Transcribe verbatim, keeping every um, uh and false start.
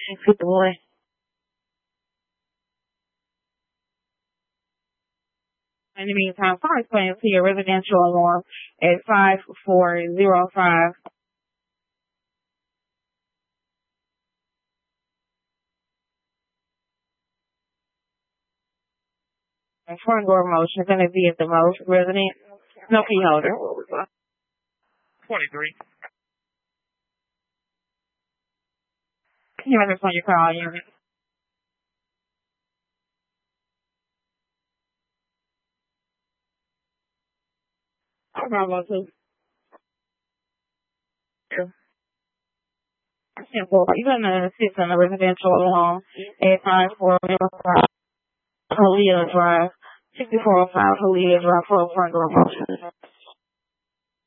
She's with the boy. In the meantime, fire explain to your residential alarm at five four zero five. And front door motion is going to be at the most resident. No key holder. twenty-three. Can you understand your call unit? Bravo two. Simple. You're going to assist in the residential alarm at five four zero five Halea Drive, sixty-four oh five Halea Drive for a front door motion.